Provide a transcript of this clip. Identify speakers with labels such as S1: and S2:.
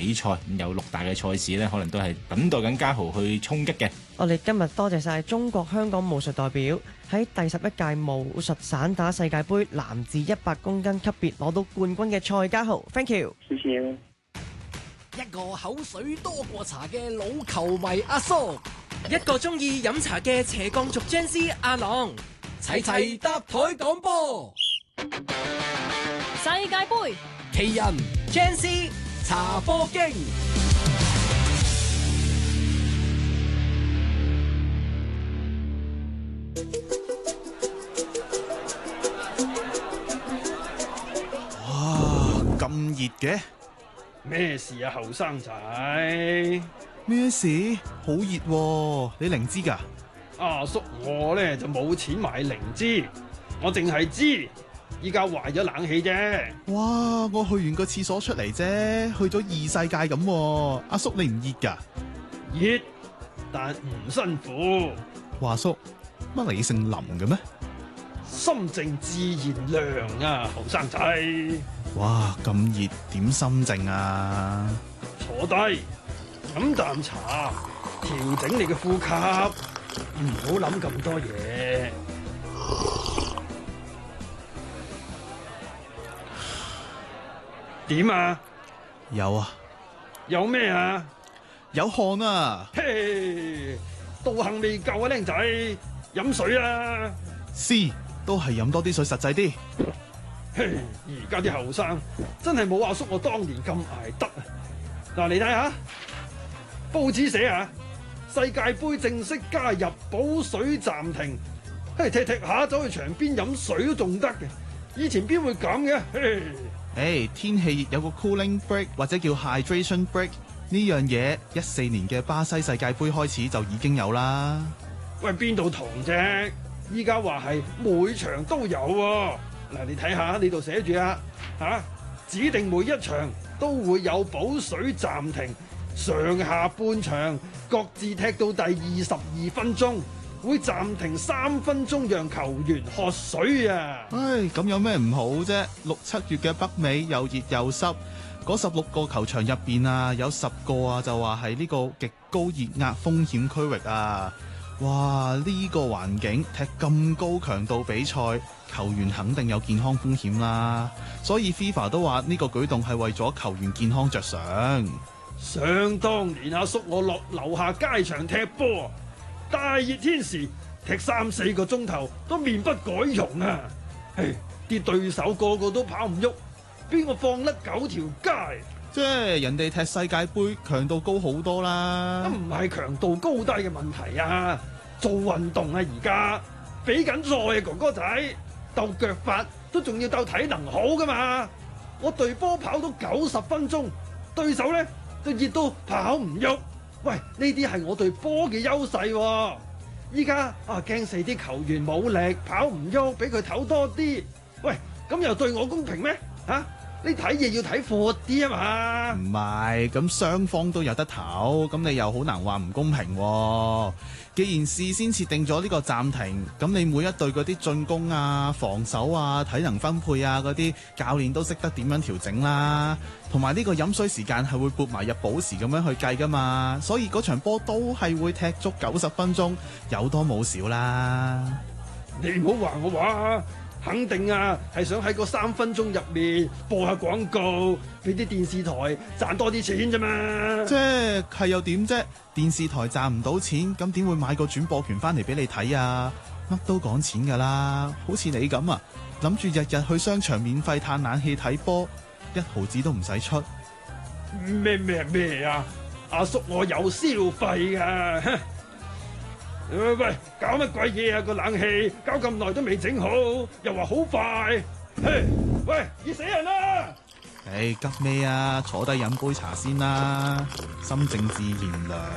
S1: 比賽，有6大嘅賽事呢，可能都係等待緊嘉豪去衝擊嘅。
S2: 我哋今日多謝晒中國香港武術代表喺第11屆武術散打世界盃男子100公斤級別攞到冠軍嘅蔡家豪 ，thank you。
S3: 謝謝。
S4: 一個口水多過茶嘅老球迷阿叔，
S5: 一個鍾意飲茶嘅斜槓族 Gen Z 阿朗，
S4: 齊齊搭台講波。
S6: 世界盃
S4: 奇人 Gen Z 茶波經。
S7: 哇，咁熱嘅？
S8: 咩事啊，後生仔？
S7: 咩事？好熱喎，你靈芝㗎？
S8: 阿叔我呢就冇錢買靈芝，我淨係知依家壞咗冷氣啫。
S7: 哇，我去完個廁所出嚟啫，去咗異世界咁喎。阿叔你唔熱㗎？
S8: 熱，但唔辛苦。
S7: 華叔，乜你姓林嘅咩？
S8: 心靜自然涼啊，後生仔。
S7: 哇，咁熱點心靜啊？
S8: 坐低，飲啖茶，調整你嘅呼吸，唔好諗咁多嘢。點啊？
S7: 有啊。
S8: 有咩啊？
S7: 有汗啊！
S8: 嘿，道行未夠啊，僆仔，飲水啊
S7: ！C 都係飲多啲水實際啲。
S8: 嘿，而家啲後生真係冇阿叔我當年咁捱得啊！嗱，你睇下報紙寫啊，世界盃正式加入補水暫停，嘿，踢踢下走去場邊飲水都仲得嘅，以前邊會咁嘅？嘿，
S7: 天氣熱有個 cooling break 或者叫 hydration break 呢樣嘢，14年嘅巴西世界盃開始就已經有啦。
S8: 喂，邊度同啫？依家話係每場都有喎。嗱，你睇下呢度寫住啊，指定每一場都會有補水暫停，上下半場各自踢到第22分鐘，會暫停3分鐘讓球員喝水啊！
S7: 唉，咁有咩唔好啫？6、7月嘅北美又熱又濕，嗰16個球場入邊啊，有10個啊就話係呢個極高熱壓風險區域啊！哇，呢個環境踢咁高強度比賽，球員肯定有健康風險啦。所以 FIFA 都話呢個舉動係為咗球員健康着想。
S8: 想當年阿叔我落樓下街場踢波，大熱天時踢3、4個鐘頭都面不改容啊！唉，啲對手個個都跑唔喐，邊個放甩9條街？
S7: 即係人哋踢世界盃強度高好多啦。
S8: 唔係強度高低嘅問題啊，做運動啊而家比緊賽啊，哥哥仔鬥腳法都仲要鬥體能好噶嘛。我隊波跑到90分鐘，對手咧就熱到跑唔喐。喂，呢啲係我隊波嘅優勢喎。依家驚死啲球員冇力跑唔喐，俾佢唞多啲。喂，咁又對我公平咩？你睇嘢要睇闊啲啊嘛。
S7: 唔係，咁雙方都有得唞，咁你又好難話唔公平喎。既然事先設定咗呢個暫停，咁你每一隊嗰啲進攻啊、防守啊、體能分配啊嗰啲教練都識得點樣調整啦。同埋呢個飲水時間係會撥埋入補時咁樣去計噶嘛，所以嗰場波都係會踢足90分鐘，有多冇少啦。
S8: 你唔好話我話。肯定啊，係想喺嗰3分鐘入面播下廣告，俾啲電視台賺多啲錢啫嘛。
S7: 即係又點啫？電視台賺唔到錢，咁點會買個轉播權翻嚟俾你睇啊？乜都講錢噶啦，好似你咁啊，諗住日日去商場免費嘆冷氣睇波，1毫子都唔使出。
S8: 咩啊？阿叔我有消費噶。喂，搞乜鬼嘢啊？個冷氣搞咁耐都未整好，又話好快。喂，熱死人啦！
S7: 急咩啊？坐低飲杯茶先啦，心靜自然涼。